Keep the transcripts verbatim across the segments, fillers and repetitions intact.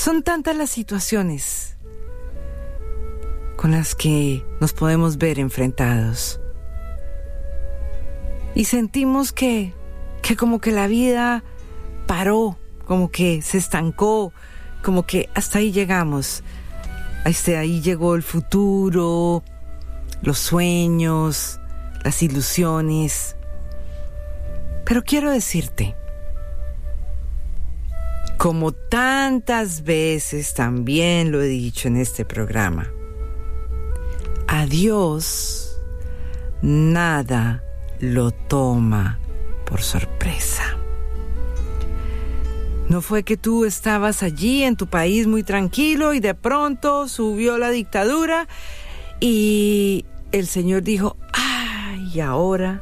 Son tantas las situaciones con las que nos podemos ver enfrentados. Y sentimos que, que como que la vida paró, como que se estancó, como que hasta ahí llegamos. Hasta ahí llegó el futuro, los sueños, las ilusiones. Pero quiero decirte, como tantas veces también lo he dicho en este programa, a Dios nada lo toma por sorpresa. No fue que tú estabas allí en tu país muy tranquilo y de pronto subió la dictadura y el Señor dijo, ¡ay, y ahora!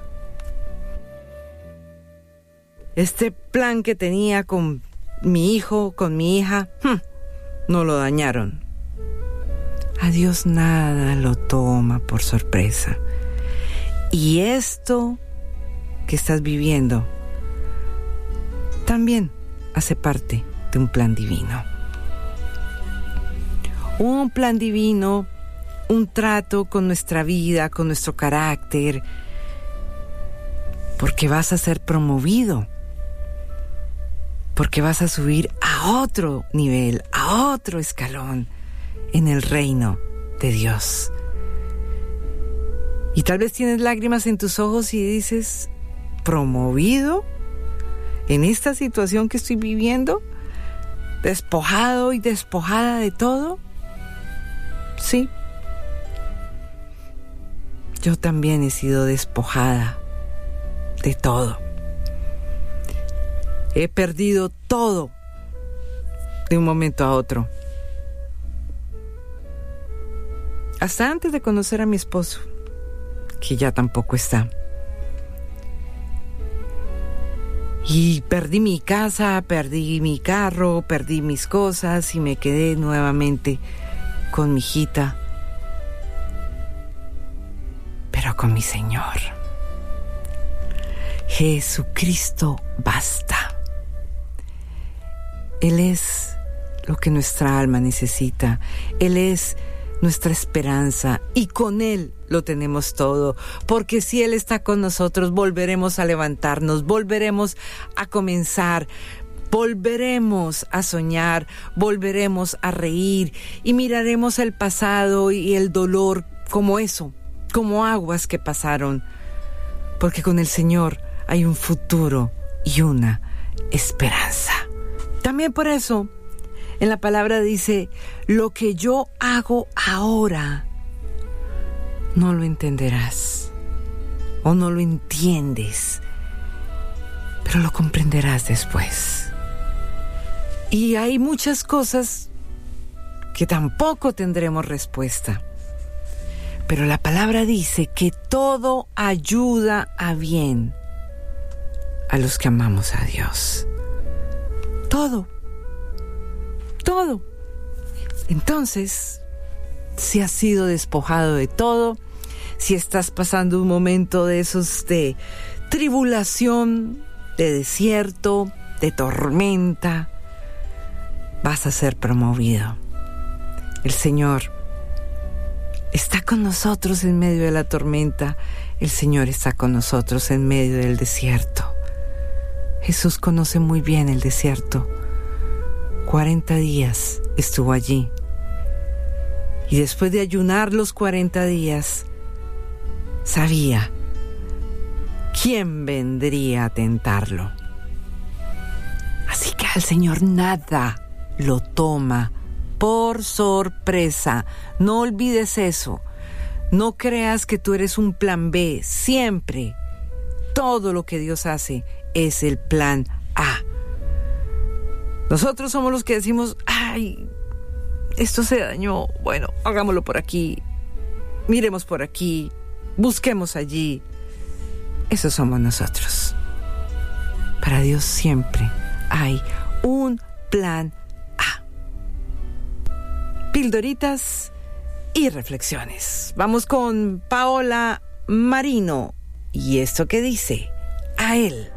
Este plan que tenía con mi hijo, con mi hija, hm, no lo dañaron. A Dios nada lo toma por sorpresa. Y esto que estás viviendo también hace parte de un plan divino. Un plan divino, un trato con nuestra vida, con nuestro carácter, porque vas a ser promovido, porque vas a subir a otro nivel, a otro escalón en el reino de Dios. Y tal vez tienes lágrimas en tus ojos y dices, ¿promovido en esta situación que estoy viviendo? ¿Despojado y despojada de todo? Sí. Yo también he sido despojada de todo. He perdido todo de un momento a otro. Hasta antes de conocer a mi esposo, que ya tampoco está. Y perdí mi casa, perdí mi carro, perdí mis cosas y me quedé nuevamente con mi hijita, pero con mi Señor. Jesucristo basta. Él es lo que nuestra alma necesita. Él es nuestra esperanza y con Él lo tenemos todo, porque si Él está con nosotros, volveremos a levantarnos, volveremos a comenzar, volveremos a soñar, volveremos a reír y miraremos el pasado y el dolor como eso, como aguas que pasaron, porque con el Señor hay un futuro y una esperanza. También por eso en la palabra dice, lo que yo hago ahora no lo entenderás o no lo entiendes, pero lo comprenderás después. Y hay muchas cosas que tampoco tendremos respuesta, pero la palabra dice que todo ayuda a bien a los que amamos a Dios. Todo. Todo. Entonces, si has sido despojado de todo, si estás pasando un momento de esos de tribulación, de desierto, de tormenta, vas a ser promovido. El Señor está con nosotros en medio de la tormenta. El Señor está con nosotros en medio del desierto. Jesús conoce muy bien el desierto. cuarenta días estuvo allí. Y después de ayunar los cuarenta días, sabía quién vendría a tentarlo. Así que al Señor nada lo toma por sorpresa. No olvides eso. No creas que tú eres un plan B. Siempre, todo lo que Dios hace es el plan A. Nosotros somos los que decimos, ay, esto se dañó, bueno, hagámoslo por aquí, miremos por aquí, busquemos allí. Eso somos nosotros. Para Dios siempre hay un plan A. Pildoritas y reflexiones. Vamos con Paola Marino. ¿Y esto qué dice? A Él